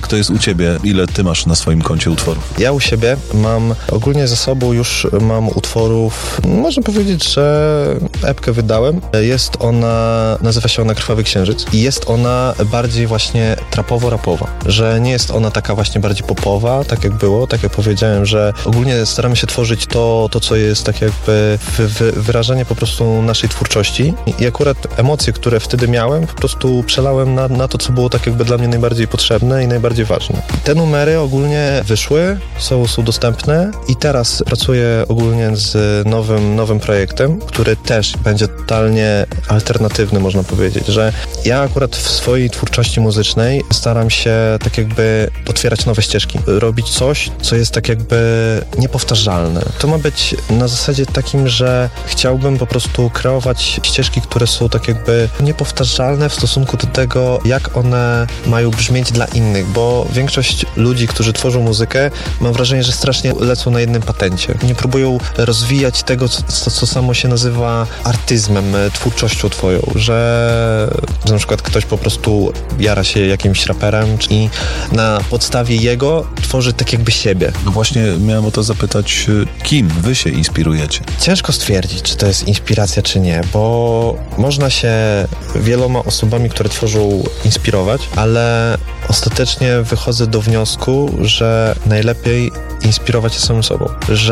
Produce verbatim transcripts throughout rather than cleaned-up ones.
Jak to jest u ciebie? Ile ty masz na swoim koncie utworów? Ja u siebie mam ogólnie ze sobą już mam utworów, można powiedzieć, że epkę wydałem. Jest ona, nazywa się ona Krwawy Księżyc i jest ona bardziej właśnie trapowo-rapowa, że nie jest ona taka właśnie bardziej popowa, tak jak było, tak jak powiedziałem, że ogólnie staramy się tworzyć to, to co jest tak jakby wy, wy, wyrażenie po prostu naszej twórczości i akurat emocje, które wtedy miałem, po prostu przelałem na, na to, co było tak jakby dla mnie najbardziej potrzebne i najbardziej ważne. Te numery ogólnie wyszły, są, są dostępne i teraz pracuję ogólnie z nowym, nowym projektem, który też będzie totalnie alternatywny, można powiedzieć, że ja akurat w swojej twórczości muzycznej staram się tak jakby otwierać nowe ścieżki, robić coś, co jest tak jakby niepowtarzalne. To ma być na zasadzie takim, że chciałbym po prostu kreować ścieżki, które są tak jakby niepowtarzalne w stosunku do tego, jak one mają brzmieć dla innych, bo większość ludzi, którzy tworzą muzykę, mam wrażenie, że strasznie lecą na jednym patencie. Nie próbują rozwijać tego, co, co, co samo się nazywa artyzmem, twórczością twoją, że, że na przykład ktoś po prostu jara się jakimś raperem i na podstawie jego tworzy tak jakby siebie. No właśnie miałem o to zapytać, kim wy się inspirujecie? Ciężko stwierdzić, czy to jest inspiracja, czy nie, bo można się wieloma osobami, które tworzą, inspirować, ale ostatecznie wychodzę do wniosku, że najlepiej inspirować się samym sobą,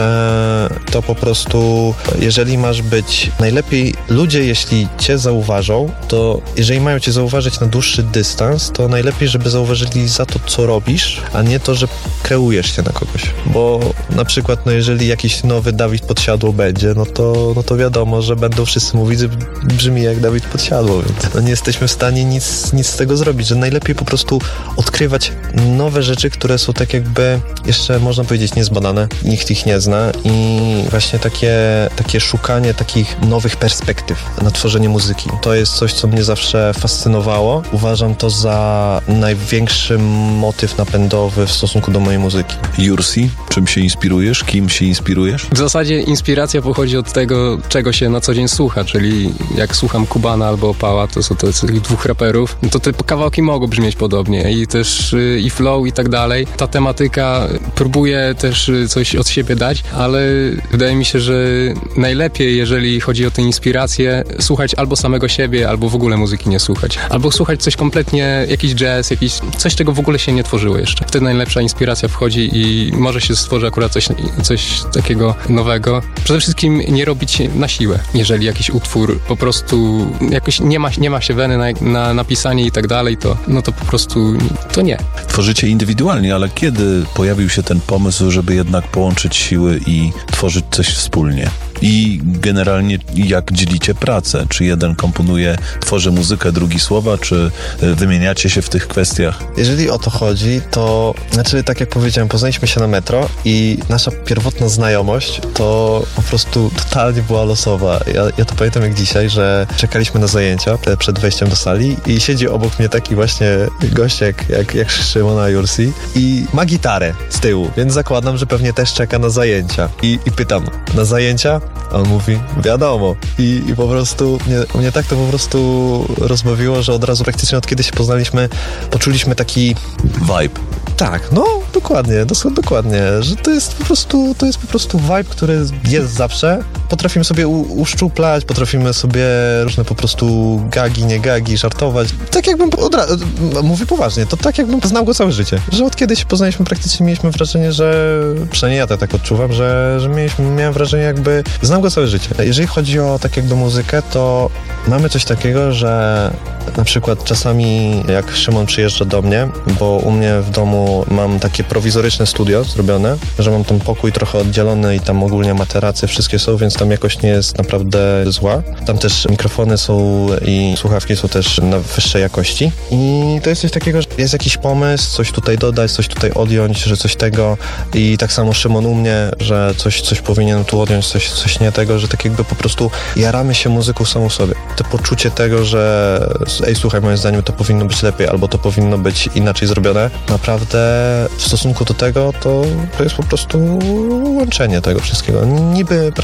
że to po prostu, jeżeli masz być, najlepiej ludzie, jeśli cię zauważą, to jeżeli mają cię zauważyć na dłuższy dystans, to najlepiej, żeby zauważyli za to, co robisz, a nie to, że kreujesz się na kogoś, bo na przykład, no jeżeli jakiś nowy Dawid Podsiadło będzie, no to, no to wiadomo, że będą wszyscy mówić, że brzmi jak Dawid Podsiadło, więc no nie jesteśmy w stanie nic, nic z tego zrobić, że najlepiej po prostu odkrywać nowe rzeczy, które są tak jakby jeszcze, można powiedzieć, niezbadane, nikt ich nie zna i właśnie takie, takie szukanie takich nowych perspektyw na tworzenie muzyki. To jest coś, co mnie zawsze fascynowało. Uważam to za największy motyw napędowy w stosunku do mojej muzyki. Jursi, czym się inspirujesz? Kim się inspirujesz? W zasadzie inspiracja pochodzi od tego, czego się na co dzień słucha, czyli jak słucham Kubana albo Opała, to są to tych dwóch raperów, to te kawałki mogą brzmieć podobnie i też y, i flow i tak dalej. Ta tematyka próbuje też coś od siebie dać, ale wydaje mi się, że najlepiej, jeżeli chodzi o tę inspirację, słuchać albo samego siebie, albo w ogóle muzyki nie słuchać. Albo słuchać coś kompletnie, jakiś jazz, jakiś coś, czego w ogóle się nie tworzyło jeszcze. Wtedy najlepsza inspiracja wchodzi i może się stworzy akurat coś, coś takiego nowego. Przede wszystkim nie robić na siłę. Jeżeli jakiś utwór po prostu jakoś nie ma, nie ma się weny na, na napisanie i tak dalej, to no to po prostu to nie. Tworzycie indywidualnie, ale kiedy pojawił się ten pomysł, żeby jednak połączyć siły i tworzyć coś wspólnie? I generalnie jak dzielicie pracę? Czy jeden komponuje, tworzy muzykę, drugi słowa, czy wymieniacie się w tych kwestiach? Jeżeli o to chodzi, to znaczy tak jak powiedziałem, poznaliśmy się na metro i nasza pierwotna znajomość to po prostu totalnie była losowa. Ja, ja to pamiętam jak dzisiaj, że czekaliśmy na zajęcia przed wejściem do sali i siedzi obok mnie taki właśnie gość jak, jak, jak Szymona Jursi i ma gitarę z tyłu, więc zakładam, że pewnie też czeka na zajęcia. I, i pytam, na zajęcia? A on mówi, wiadomo. I, i po prostu mnie, mnie tak to po prostu rozbawiło, że od razu praktycznie od kiedy się poznaliśmy, poczuliśmy taki vibe. Tak, no dokładnie, dosłownie dokładnie, że to jest po prostu, to jest po prostu vibe, który jest zawsze. Potrafimy sobie u, uszczuplać, potrafimy sobie różne po prostu gagi, nie gagi, żartować. Tak jakbym, od razu, mówię poważnie, to tak jakbym znał go całe życie. Że od kiedy się poznaliśmy, praktycznie mieliśmy wrażenie, że, przynajmniej ja to tak odczuwam, że, że mieliśmy, miałem wrażenie jakby znam go całe życie. Jeżeli chodzi o tak jakby muzykę, to mamy coś takiego, że na przykład czasami jak Szymon przyjeżdża do mnie, bo u mnie w domu mam takie prowizoryczne studio zrobione, że mam tam pokój trochę oddzielony i tam ogólnie materacje wszystkie są, więc tam jakość nie jest naprawdę zła. Tam też mikrofony są i słuchawki są też na wyższej jakości. I to jest coś takiego, że jest jakiś pomysł, coś tutaj dodać, coś tutaj odjąć, że coś tego i tak samo Szymon u mnie, że coś, coś powinien tu odjąć, coś, coś nie tego, że tak jakby po prostu jaramy się muzyką samą sobie. To poczucie tego, że ej, słuchaj, moim zdaniem to powinno być lepiej, albo to powinno być inaczej zrobione. Naprawdę w stosunku do tego to, to jest po prostu łączenie tego wszystkiego. Niby pracujemy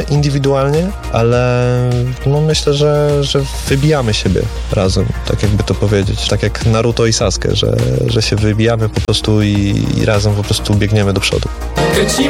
indywidualnie, ale no myślę, że, że wybijamy siebie razem, tak jakby to powiedzieć. Tak jak Naruto i Sasuke, że, że się wybijamy po prostu i, i razem po prostu biegniemy do przodu.